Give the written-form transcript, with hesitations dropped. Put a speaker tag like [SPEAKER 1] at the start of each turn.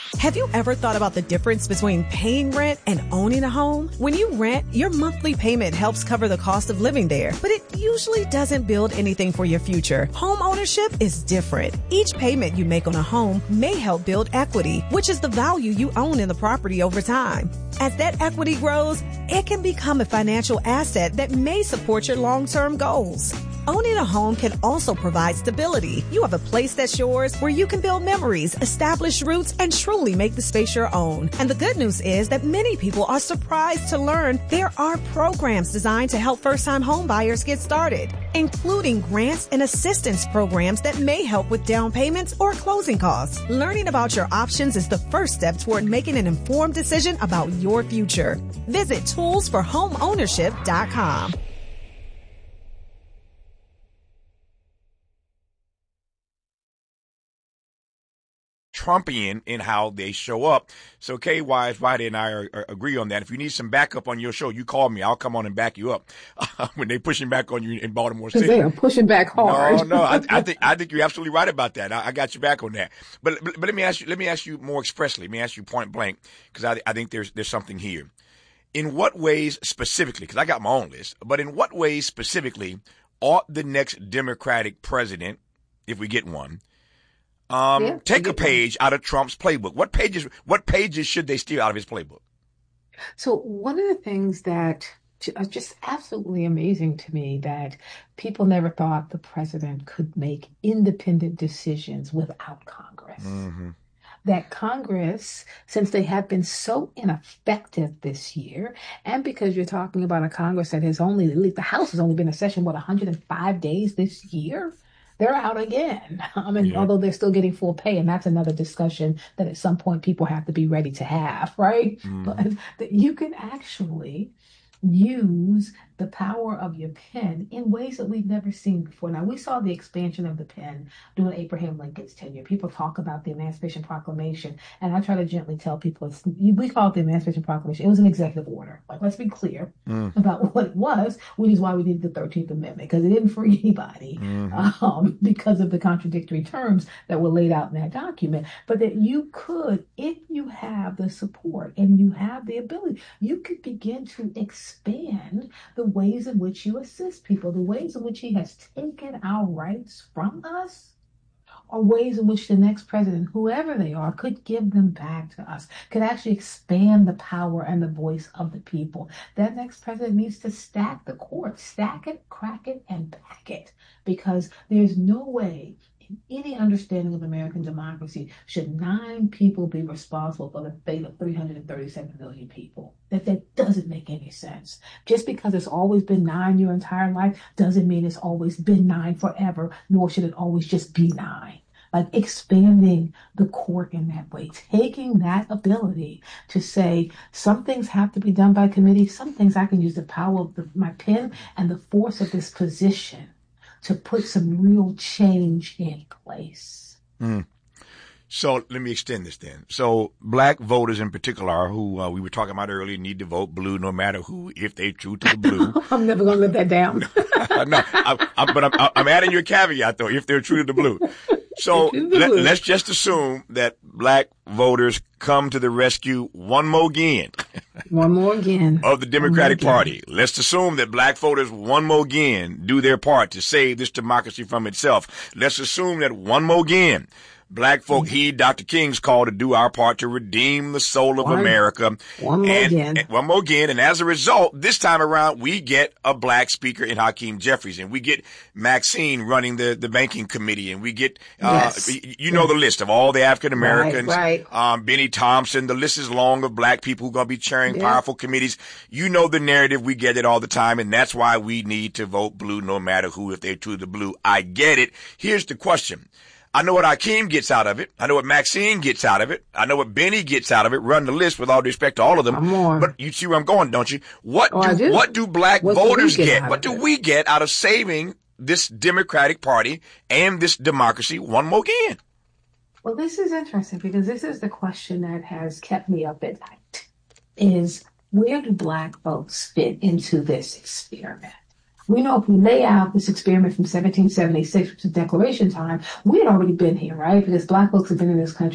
[SPEAKER 1] Have you ever thought about the difference between paying rent and owning a home? When you rent, your monthly payment helps cover the cost of living there, but it usually doesn't build anything for your future. Home ownership is different. Each payment you make on a home may help build equity, which is the value you own in the property over time. As that equity grows, it can become a financial asset that may support your long-term goals. Owning a home can also provide stability. You have a place that's yours where you can build memories, establish roots, and truly make the space your own. And the good news is that many people are surprised to learn there are programs designed to help first-time home buyers get started, including grants and assistance programs that may help with down payments or closing costs. Learning about your options is the first step toward making an informed decision about your future. Visit toolsforhomeownership.com.
[SPEAKER 2] Trumpian in how they show up. So KY, Friday, and I agree on that. If you need some backup on your show, you call me. I'll come on and back you up when they're pushing back on you in Baltimore City.
[SPEAKER 3] They are pushing back hard.
[SPEAKER 2] No, I think you're absolutely right about that. I got you back on that. But let me ask you more expressly. Let me ask you point blank, because I think there's something here. In what ways specifically, because I got my own list, but in what ways specifically ought the next Democratic president, if we get one, take a page out of Trump's playbook? What pages should they steal out of his playbook?
[SPEAKER 3] So one of the things that are just absolutely amazing to me, that people never thought the president could make independent decisions without Congress. Mm-hmm. That Congress, since they have been so ineffective this year, and because you're talking about a Congress that has only, the House has only been in session, 105 days this year? They're out again. Although they're still getting full pay, and that's another discussion that at some point people have to be ready to have, right? Mm. But that you can actually use the power of your pen in ways that we've never seen before. Now, we saw the expansion of the pen during Abraham Lincoln's tenure. People talk about the Emancipation Proclamation, and I try to gently tell people, we call it the Emancipation Proclamation. It was an executive order. Let's be clear about what it was, which is why we needed the 13th Amendment, because it didn't free anybody because of the contradictory terms that were laid out in that document. But that you could, if you have the support and you have the ability, you could begin to expand the ways in which you assist people, the ways in which he has taken our rights from us, or ways in which the next president, whoever they are, could give them back to us, could actually expand the power and the voice of the people. That next president needs to stack the court, stack it, crack it, and pack it, because there's no way in any understanding of American democracy should 9 people be responsible for the fate of 337 million people. That doesn't make any sense. Just because it's always been 9 your entire life doesn't mean it's always been 9 forever, nor should it always just be 9. Like expanding the court in that way, taking that ability to say some things have to be done by committee, some things I can use the power of my pen and the force of this position to put some real change in place.
[SPEAKER 2] Mm. So let me extend this then. So black voters in particular, who we were talking about earlier, need to vote blue no matter who, if they true to the blue.
[SPEAKER 3] I'm never going to live that down.
[SPEAKER 2] No, I'm adding your caveat though, if they're true to the blue. So let's just assume that black voters come to the rescue one more again.
[SPEAKER 3] One more again.
[SPEAKER 2] Of the Democratic Party. Let's assume that black voters one more again do their part to save this democracy from itself. Let's assume that one more again, black folk heed Dr. King's call to do our part to redeem the soul of America.
[SPEAKER 3] One more again.
[SPEAKER 2] And as a result, this time around, we get a black speaker in Hakeem Jeffries, and we get Maxine running the banking committee, and we get, know the list of all the African Americans, Benny Thompson. The list is long of black people who are going to be chairing powerful committees. You know the narrative. We get it all the time, and that's why we need to vote blue no matter who, if they're true to the blue. I get it. Here's the question. I know what Hakeem gets out of it. I know what Maxine gets out of it. I know what Benny gets out of it. Run the list with all due respect to all of them. But you see where I'm going, don't you? What do black voters get? What do we get out of saving this Democratic Party and this democracy one more again?
[SPEAKER 3] Well, this is interesting, because this is the question that has kept me up at night, is where do black folks fit into this experiment? We know if we lay out this experiment from 1776, which is Declaration time, we had already been here, right? Because black folks have been in this country